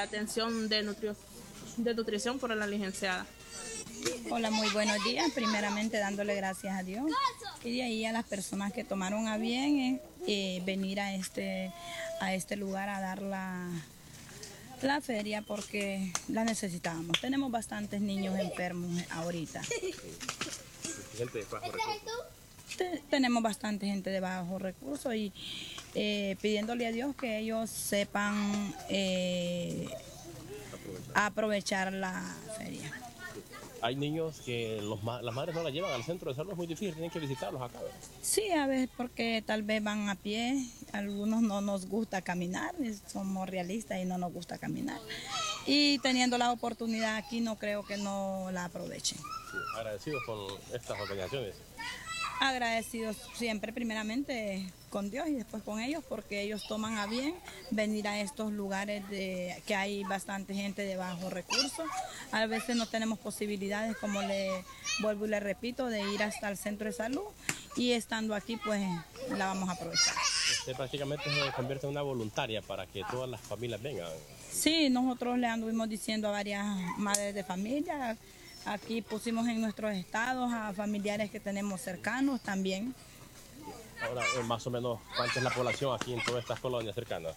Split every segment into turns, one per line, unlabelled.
la atención de nutrición por la licenciada.
Hola, muy buenos días. Primeramente dándole gracias a Dios y de ahí a las personas que tomaron a bien venir a este lugar a dar la feria porque la necesitábamos. Tenemos bastantes niños enfermos ahorita.
Gente de bajo recursos.
Tenemos bastante gente de bajo recursos y pidiéndole a Dios que ellos sepan aprovechar la feria.
Hay niños que las madres no las llevan al centro de salud, es muy difícil, tienen que visitarlos acá, ¿verdad?
Sí, a veces porque tal vez van a pie, algunos no nos gusta caminar, somos realistas y no nos gusta caminar. Y teniendo la oportunidad aquí no creo que no la aprovechen.
Sí, agradecidos con estas organizaciones.
Agradecidos siempre primeramente con Dios y después con ellos porque ellos toman a bien venir a estos lugares que hay bastante gente de bajo recursos. A veces no tenemos posibilidades, como le vuelvo y le repito, de ir hasta el centro de salud y estando aquí pues la vamos a aprovechar.
Usted prácticamente se convierte en una voluntaria para que todas las familias vengan.
Sí, nosotros le anduvimos diciendo a varias madres de familia. Aquí pusimos en nuestros estados a familiares que tenemos cercanos también.
Ahora, más o menos, ¿cuánta es la población aquí en todas estas colonias cercanas?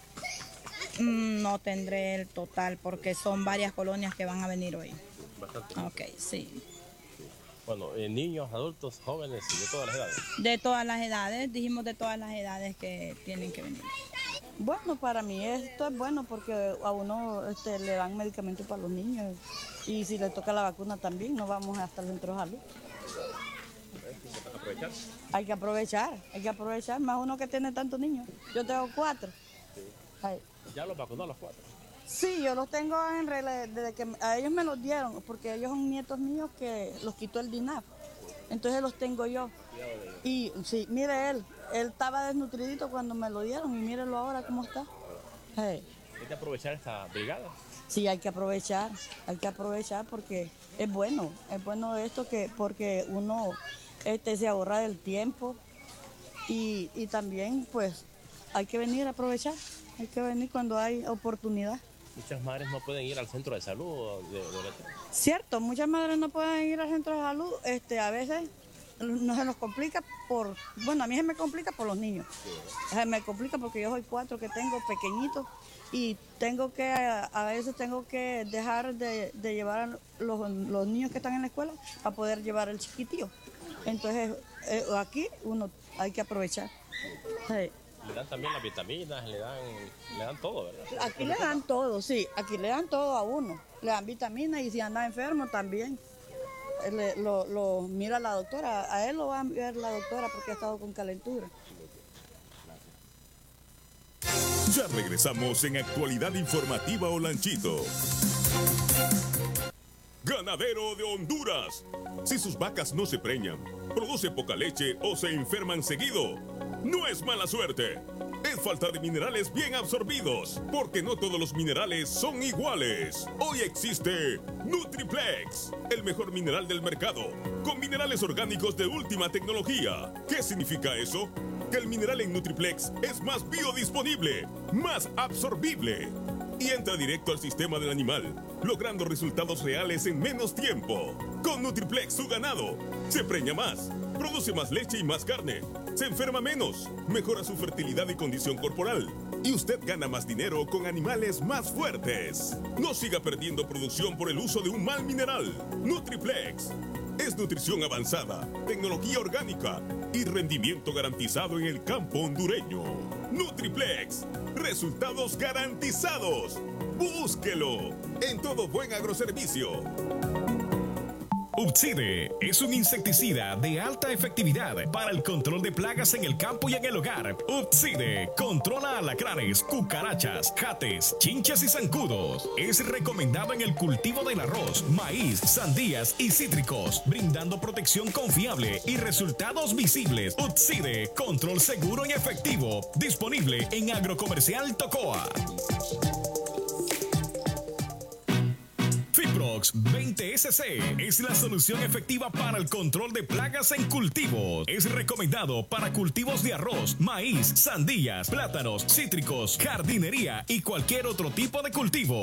No tendré el total porque son varias colonias que van a venir hoy.
Bastante.
Ok, sí.
Bueno, niños, adultos, jóvenes y de todas las edades.
De todas las edades, dijimos de todas las edades que tienen que venir.
Bueno, para mí esto es bueno porque a uno le dan medicamentos para los niños y si le toca la vacuna también, no vamos hasta el centro de salud.
¿Aprovechar?
Hay que aprovechar, más uno que tiene tantos niños. Yo tengo 4.
Sí.
Ay.
¿Ya los vacunó a los 4?
Sí, yo los tengo en regla, desde que a ellos me los dieron, porque ellos son nietos míos que los quitó el DINAF. Entonces los tengo yo. Y sí, mire él estaba desnutridito cuando me lo dieron y mírelo ahora cómo está.
Hay que aprovechar esta brigada.
Sí, hay que aprovechar porque es bueno esto porque uno se ahorra del tiempo y también pues hay que venir a aprovechar, hay que venir cuando hay oportunidad.
Muchas madres no pueden ir al centro de salud.
Cierto, muchas madres no pueden ir al centro de salud, a veces no se nos complica a mí se me complica por los niños. Se me complica porque yo soy 4 que tengo pequeñitos y a veces tengo que dejar de llevar a los niños que están en la escuela para poder llevar al chiquitío. Entonces aquí uno hay que aprovechar. Sí.
Le dan también las vitaminas, le dan todo, ¿verdad?
Aquí le dan todo, sí, aquí le dan todo a uno. Le dan vitaminas y si anda enfermo también. Lo mira la doctora, a él lo va a ver la doctora porque ha estado con calentura.
Ya regresamos en Actualidad Informativa Olanchito. Ganadero de Honduras. Si sus vacas no se preñan, producen poca leche o se enferman seguido, no es mala suerte. Es falta de minerales bien absorbidos, porque no todos los minerales son iguales. Hoy existe Nutriplex, el mejor mineral del mercado, con minerales orgánicos de última tecnología. ¿Qué significa eso? Que el mineral en Nutriplex es más biodisponible, más absorbible y entra directo al sistema del animal, logrando resultados reales en menos tiempo. Con Nutriplex su ganado se preña más, produce más leche y más carne, se enferma menos, mejora su fertilidad y condición corporal, y usted gana más dinero con animales más fuertes. No siga perdiendo producción por el uso de un mal mineral. Nutriplex es nutrición avanzada, tecnología orgánica y rendimiento garantizado en el campo hondureño. Nutriplex, resultados garantizados. Búsquelo en todo buen agroservicio.
Upside es un insecticida de alta efectividad para el control de plagas en el campo y en el hogar. Upside controla alacranes, cucarachas, jates, chinches y zancudos. Es recomendado en el cultivo del arroz, maíz, sandías y cítricos, brindando protección confiable y resultados visibles. Upside, control seguro y efectivo. Disponible en Agrocomercial Tocoa. Fiprox 20SC es la solución efectiva para el control de plagas en cultivos. Es recomendado para cultivos de arroz, maíz, sandías, plátanos, cítricos, jardinería y cualquier otro tipo de cultivo.